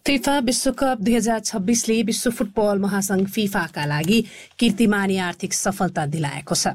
FIFA विश्वकप 2026 ले विश्व फुटबल महासंघ फिफाका लागि कीर्तिमानी आर्थिक सफलता दिलाएको छ।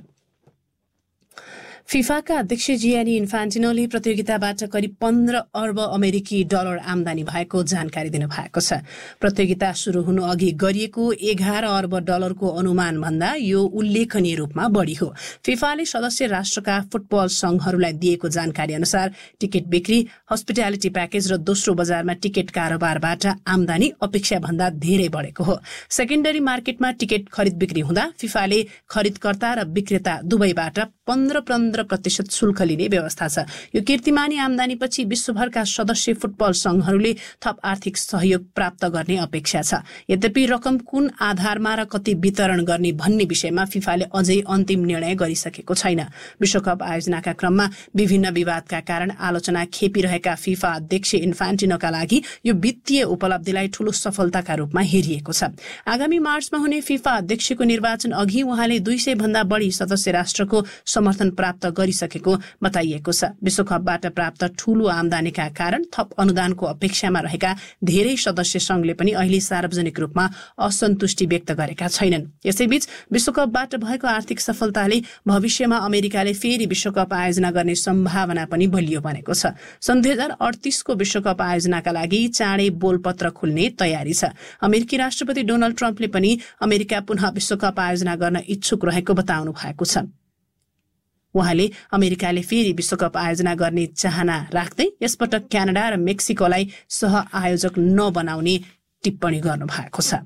फिफाका अध्यक्ष जियानी इन्फान्टिनोले प्रतियोगिताबाट करिब 15 अर्ब अमेरिकी डलर आमदानी भएको जानकारी दिनुभएको छ। प्रतियोगिता शुरू हुनु अघि गरिएको 11 अर्ब डलरको अनुमान भन्दा यो उल्लेखनीय रूपमा बढी हो। फिफाले सदस्य राष्ट्रका फुटबल संघहरूलाई दिएको जानकारी अनुसार टिकट बिक्री, हस्पिटालिटी प्याकेज र दोस्रो बजारमा टिकट कारोबारबाट आमदानी अपेक्षा भन्दा धेरै बढेको हो। सेकेन्डरी मार्केटमा टिकट खरिद बिक्री हुँदा फिफाले खरिदकर्ता र विक्रेता दुवैबाट 15% शुल्क लिने व्यवस्था छ। यो कीर्तिमानी आमदानीपछि विश्वभरका सदस्य फुटबल संघहरूले थप आर्थिक सहयोग प्राप्त गर्ने अपेक्षा छ। यद्यपि रकम कुन आधारमा र कति वितरण गर्ने भन्ने विषयमा फिफाले अझै अन्तिम निर्णय गरिसकेको छैन। विश्वकप आयोजनाका क्रममा विभिन्न विवादका कारण आलोचना खेपिरहेका फिफा अध्यक्ष इन्फान्टिनोका लागि यो वित्तीय उपलब्धिलाई ठूलो सफलताका रूपमा हेरिएको छ। आगामी मार्चमा हुने फिफा अध्यक्षको निर्वाचन अघि उहाँले 200 भन्दा बढी सदस्य राष्ट्रको समर्थन प्राप्त गरिसकेको बताइएको छ। विश्वकपबाट प्राप्त ठूलो आमदानीका कारण थप अनुदानको अपेक्षामा रहेका धेरै सदस्य संघले पनि अहिले सार्वजनिक रूपमा असन्तुष्टि व्यक्त गरेका छैनन्। यसैबीच विश्वकपबाट भएको आर्थिक सफलताले भविष्यमा अमेरिकाले फेरि विश्वकप आयोजना गर्ने सम्भावना पनि बलियो बनेको छ। सन् 2038 को विश्वकप आयोजनाका लागि चाँडै बोलपत्र खुल्ने तयारी छ। अमेरिकी राष्ट्रपति डोनाल्ड ट्रम्पले पनि अमेरिका पुनः विश्वकप आयोजना गर्न इच्छुक रहेको बताउनु भएको छ। उहाँले अमेरिकाले फेरि विश्वकप आयोजना गर्ने चाहना राख्दै यसपटक क्यानाडा र मेक्सिकोलाई सह आयोजक नबनाउने टिप्पणी गर्नु भएको छ।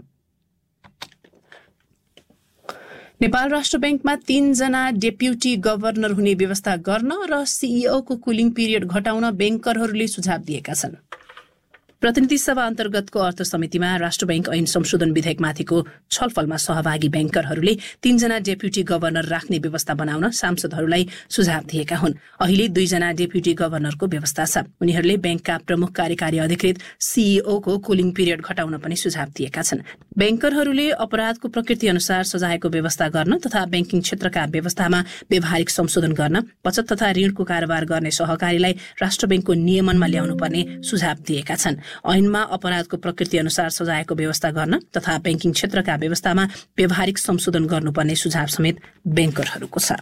नेपाल राष्ट्र बैंकमा 3 जना डेप्युटी गभर्नर हुने व्यवस्था गर्न र सीईओ को कुलिङ पिरियड घटाउन बैंकरहरूले सुझाव दिएका छन्। प्रतिनिधि सभा अन्तर्गतको अर्थ समितिमा राष्ट्र बैंक ऐन संशोधन विधेयकमाथिको छलफलमा सहभागी बैंकरहरूले 3 जना डेप्युटी गभर्नर राख्ने व्यवस्था बनाउन सांसदहरूलाई सुझाव दिएका हुन्। अहिले 2 जना डेप्युटी गभर्नरको व्यवस्था छ। उनीहरूले बैंकका प्रमुख कार्यकारी अधिकृत सीईओ को कुलिङ पिरियड घटाउन पनि सुझाव दिएका छन्। बैंकरहरूले अपराधको प्रकृति अनुसार सजायको व्यवस्था गर्न तथा बैंकिङ क्षेत्रका व्यवस्थामा व्यावहारिक संशोधन गर्न, बचत तथा ऋणको कारोबार गर्ने सहकारीलाई राष्ट्र बैंकको नियमनमा ल्याउनुपर्ने सुझाव दिएका छन्। ऐनमा अपराधको प्रकृति अनुसार सजायको व्यवस्था गर्न तथा बैंकिङ क्षेत्रका व्यवस्थामा व्यावहारिक संशोधन गर्नुपर्ने सुझाव समेत बैंकरहरूको छ।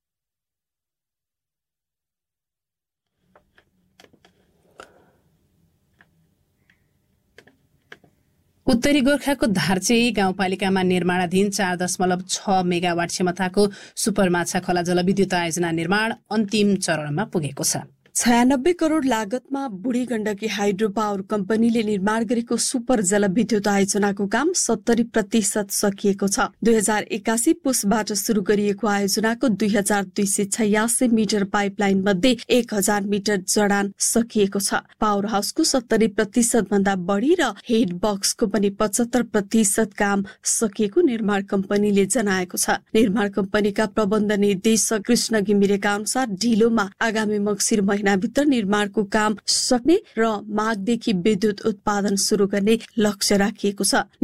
उत्तरी गोर्खाको धार्चे गाउँपालिकामा निर्माणाधीन 4.6 मेगावाट क्षमताको सुपरमाछा खोला जलविद्युत आयोजना निर्माण अन्तिम चरणमा पुगेको छ। 96 करोड़ लागतमा बुढी गण्डकी हाइड्रो पावर कम्पनीले निर्माण गरेको सुपर जलविद्युत आयोजनाको काम 70% सकिएको छ। 2081 पुसबाट शुरू गरिएको आयोजनाको 2286 मिटर पाइपलाइन मध्ये 1000 मिटर जडान सकिएको छ। पावर हाउसको 70% भन्दा बढी र हेड बक्सको पनि 75% काम सकिएको निर्माण कम्पनीले जनाएको छ। निर्माण कम्पनीका प्रबन्ध निर्देशक कृष्ण घिमिरेका अनुसार ढिलोमा आगामी मक्सिर महिनाभित्र निर्माणको काम सक्ने र माघदेखि विद्युत उत्पादन शुरू गर्ने लक्ष्य राखिएको छ।